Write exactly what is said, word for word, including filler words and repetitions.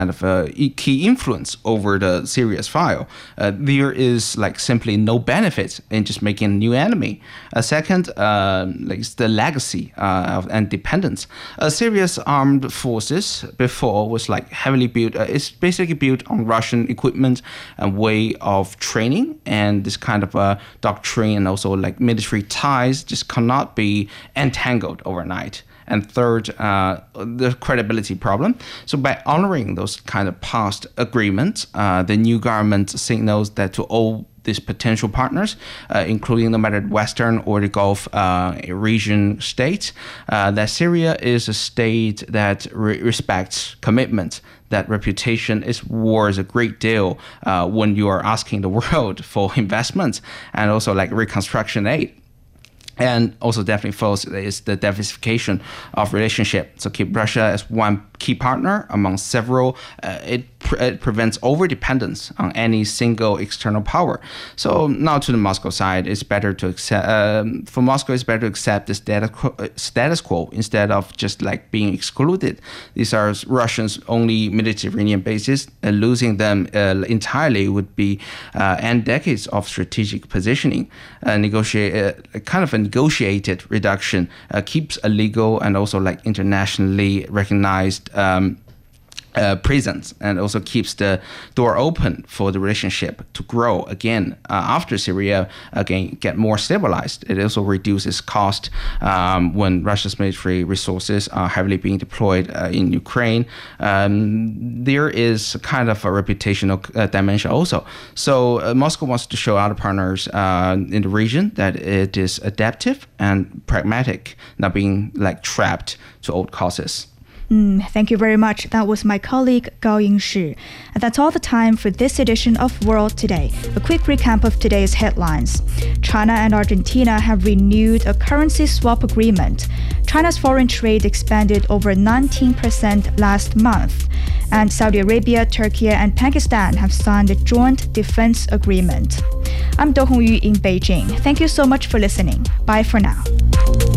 of a key influence over the Syria's file. Uh, there is like simply no benefit in just making a new enemy. Uh, second, uh, like it's the legacy uh, of independence. Uh, Syria's armed forces before was like heavily built. Uh, it's basically built on Russian equipment and way of training, and this kind of uh, doctrine and also like military ties just cannot be entangled overnight. And third, uh, the credibility problem. So by honoring those kind of past agreements, uh, the new government signals that to all these potential partners, uh, including no matter Western or the Gulf uh, region states, uh, that Syria is a state that re- respects commitment, that reputation is worth a great deal uh, when you are asking the world for investment and also like reconstruction aid. And also definitely false is the diversification of relationship. So keep Russia as one key partner among several. Uh, it, pre- it prevents over-dependence on any single external power. So now to the Moscow side, it's better to accept, um, for Moscow, it's better to accept the status quo, uh, status quo instead of just like being excluded. These are Russians' only Mediterranean bases. Uh, losing them uh, entirely would be uh, end decades of strategic positioning. Uh, negotiate uh, kind of a negotiated reduction uh, keeps a legal and also like internationally recognized um, uh, presence, and also keeps the door open for the relationship to grow again uh, after Syria again get more stabilized. It also reduces cost um, when Russia's military resources are heavily being deployed uh, in Ukraine. Um, there is kind of a reputational uh, dimension also. So uh, Moscow wants to show other partners uh, in the region that it is adaptive and pragmatic, not being like trapped to old causes. Mm, thank you very much. That was my colleague Gao Yingshi. And that's all the time for this edition of World Today. A quick recap of today's headlines. China and Argentina have renewed a currency swap agreement. China's foreign trade expanded over nineteen percent last month. And Saudi Arabia, Turkey, and Pakistan have signed a joint defense agreement. I'm Do Hongyu in Beijing. Thank you so much for listening. Bye for now.